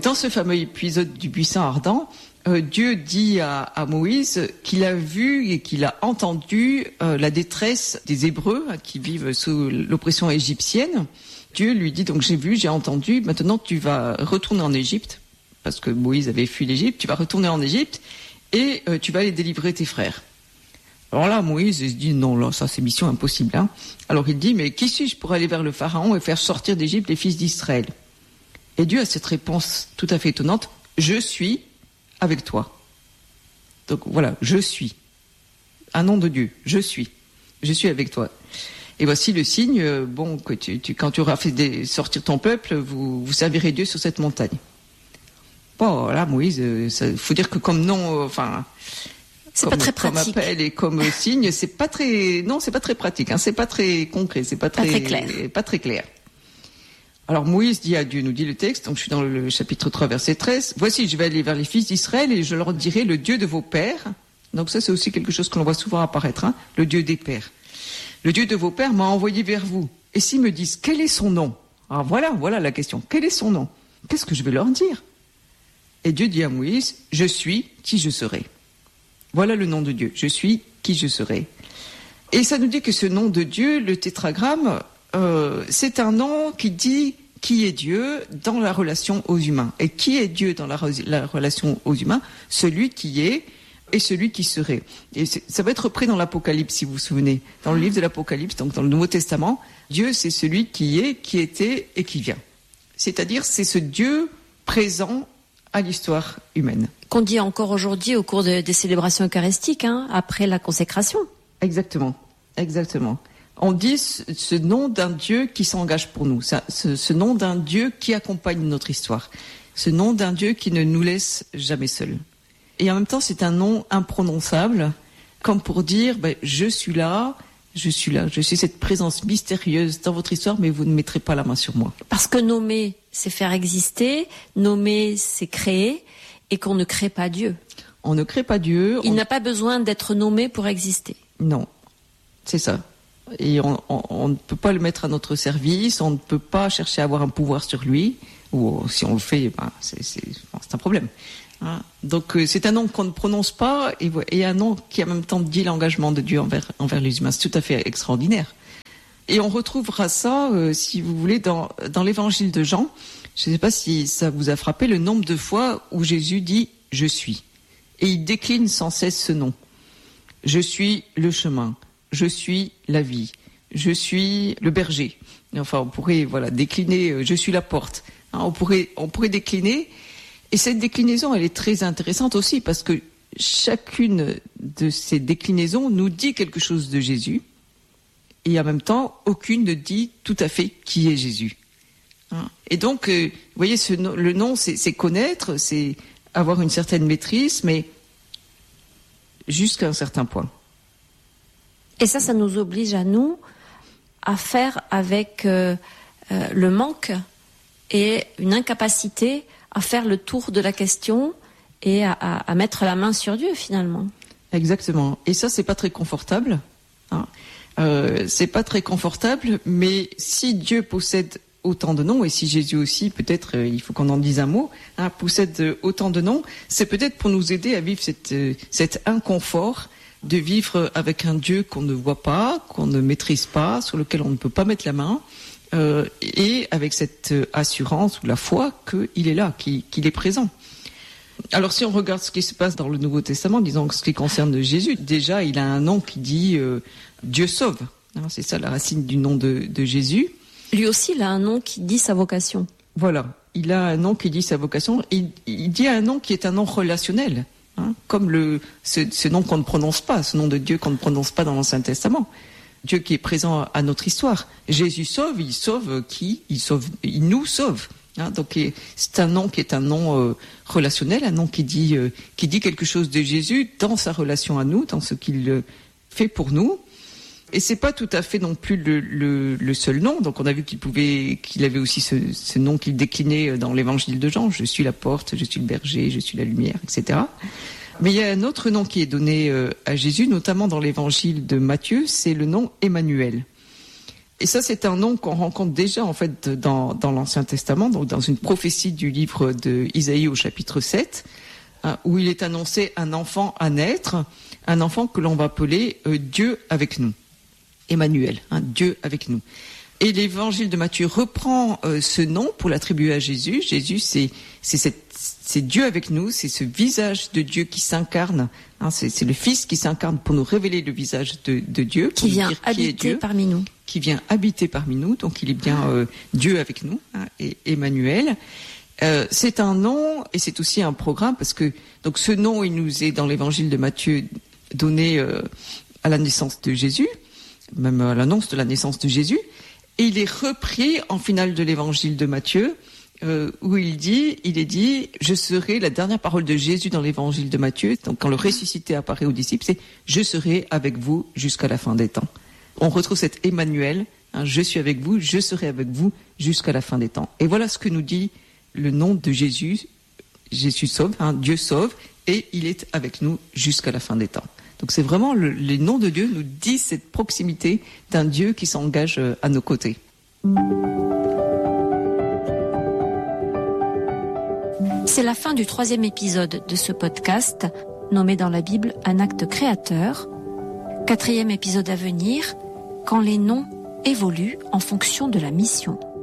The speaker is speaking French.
dans ce fameux épisode du buisson ardent, Dieu dit à Moïse qu'il a vu et qu'il a entendu la détresse des Hébreux qui vivent sous l'oppression égyptienne. Dieu lui dit donc j'ai vu, j'ai entendu, maintenant tu vas retourner en Égypte, parce que Moïse avait fui l'Égypte, tu vas retourner en Égypte et tu vas aller délivrer tes frères. Alors là, Moïse il se dit non, là ça c'est mission impossible. Hein. Alors il dit mais qui suis-je pour aller vers le Pharaon et faire sortir d'Égypte les fils d'Israël? Et Dieu a cette réponse tout à fait étonnante, je suis avec toi. Donc voilà, je suis. Un nom de Dieu, je suis avec toi. Et voici le signe, que quand tu auras fait sortir ton peuple, vous servirez Dieu sur cette montagne. Bon, là, Moïse, faut dire que comme nom, c'est pas très pratique. Comme appel et comme signe, c'est pas très pratique, hein, c'est pas très concret, c'est pas très clair. Alors Moïse dit à Dieu, nous dit le texte, donc je suis dans le chapitre 3, verset 13, « Voici, je vais aller vers les fils d'Israël et je leur dirai le Dieu de vos pères. » Donc ça, c'est aussi quelque chose que l'on voit souvent apparaître, hein, le Dieu des pères. « Le Dieu de vos pères m'a envoyé vers vous. Et s'ils me disent, quel est son nom ?» Alors voilà la question. Quel est son nom? Qu'est-ce que je vais leur dire? Et Dieu dit à Moïse, « Je suis qui je serai. » Voilà le nom de Dieu. Je suis qui je serai. Et ça nous dit que ce nom de Dieu, le tétragramme, c'est un nom qui dit qui est Dieu dans la relation aux humains. Et qui est Dieu dans la relation aux humains? Celui qui est et celui qui serait. Et ça va être repris dans l'Apocalypse, si vous vous souvenez. Dans le livre de l'Apocalypse, donc dans le Nouveau Testament, Dieu, c'est celui qui est, qui était et qui vient. C'est-à-dire, c'est ce Dieu présent à l'histoire humaine. Qu'on dit encore aujourd'hui au cours des célébrations eucharistiques, hein, après la consécration. Exactement. On dit ce nom d'un Dieu qui s'engage pour nous, ce nom d'un Dieu qui accompagne notre histoire, ce nom d'un Dieu qui ne nous laisse jamais seuls. Et en même temps, c'est un nom imprononçable, comme pour dire je suis là, je suis cette présence mystérieuse dans votre histoire, mais vous ne mettrez pas la main sur moi. Parce que nommer, c'est faire exister, nommer, c'est créer, et qu'on ne crée pas Dieu. On ne crée pas Dieu. Il n'a pas besoin d'être nommé pour exister. Non, c'est ça. Et on ne peut pas le mettre à notre service, on ne peut pas chercher à avoir un pouvoir sur lui, ou si on le fait, c'est un problème. Hein. Donc c'est un nom qu'on ne prononce pas, et un nom qui en même temps dit l'engagement de Dieu envers les humains. C'est tout à fait extraordinaire. Et on retrouvera ça, si vous voulez, dans l'évangile de Jean. Je ne sais pas si ça vous a frappé le nombre de fois où Jésus dit « Je suis ». Et il décline sans cesse ce nom. Je suis le chemin. Je suis la vie, je suis le berger. Enfin, on pourrait décliner, je suis la porte. Hein, on pourrait décliner. Et cette déclinaison, elle est très intéressante aussi parce que chacune de ces déclinaisons nous dit quelque chose de Jésus. Et en même temps, aucune ne dit tout à fait qui est Jésus. Hein. Et donc, vous voyez, le nom, c'est connaître, c'est avoir une certaine maîtrise, mais jusqu'à un certain point. Et ça nous oblige à nous à faire avec le manque et une incapacité à faire le tour de la question et à mettre la main sur Dieu finalement. Exactement. Et ça, c'est pas très confortable. Hein. C'est pas très confortable, mais si Dieu possède autant de noms, et si Jésus aussi, peut-être, il faut qu'on en dise un mot, hein, possède autant de noms, c'est peut-être pour nous aider à vivre cet inconfort de vivre avec un Dieu qu'on ne voit pas, qu'on ne maîtrise pas, sur lequel on ne peut pas mettre la main, et avec cette assurance ou la foi qu'il est là, qu'il est présent. Alors si on regarde ce qui se passe dans le Nouveau Testament, disons ce qui concerne Jésus, déjà il a un nom qui dit Dieu sauve. Hein, c'est ça la racine du nom de Jésus. Lui aussi il a un nom qui dit sa vocation. Voilà, il a un nom qui dit sa vocation. Il dit un nom qui est un nom relationnel. Hein, comme ce nom qu'on ne prononce pas, ce nom de Dieu qu'on ne prononce pas dans l'Ancien Testament. Dieu qui est présent à notre histoire. Jésus sauve, il sauve qui? Il nous sauve. Hein, donc c'est un nom qui est un nom relationnel, un nom qui dit quelque chose de Jésus dans sa relation à nous, dans ce qu'il fait pour nous. Et c'est pas tout à fait non plus le seul nom. Donc on a vu qu'il avait aussi ce nom qu'il déclinait dans l'évangile de Jean. Je suis la porte, je suis le berger, je suis la lumière, etc. Mais il y a un autre nom qui est donné à Jésus, notamment dans l'évangile de Matthieu, c'est le nom Emmanuel. Et ça, c'est un nom qu'on rencontre déjà en fait dans l'Ancien Testament, donc dans une prophétie du livre de Isaïe au chapitre 7, où il est annoncé un enfant à naître, un enfant que l'on va appeler Dieu avec nous, Emmanuel, Dieu avec nous. Et l'évangile de Matthieu reprend ce nom pour l'attribuer à Jésus. Jésus, c'est Dieu avec nous, c'est ce visage de Dieu qui s'incarne. C'est le Fils qui s'incarne pour nous révéler le visage de Dieu. Qui vient habiter parmi nous. Qui vient habiter parmi nous, donc il est bien Dieu avec nous, et Emmanuel. C'est un nom et c'est aussi un programme parce que donc ce nom, il nous est dans l'évangile de Matthieu donné à la naissance de Jésus, même à l'annonce de la naissance de Jésus. Et il est repris en finale de l'évangile de Matthieu, où il est dit, je serai, la dernière parole de Jésus dans l'évangile de Matthieu, donc quand le ressuscité apparaît aux disciples, c'est je serai avec vous jusqu'à la fin des temps. On retrouve cet Emmanuel, je suis avec vous, je serai avec vous jusqu'à la fin des temps. Et voilà ce que nous dit le nom de Jésus. Jésus sauve, Dieu sauve, et il est avec nous jusqu'à la fin des temps. Donc c'est vraiment les noms de Dieu nous disent cette proximité d'un Dieu qui s'engage à nos côtés. C'est la fin du 3e épisode de ce podcast, nommé dans la Bible un acte créateur. 4e épisode à venir, quand les noms évoluent en fonction de la mission.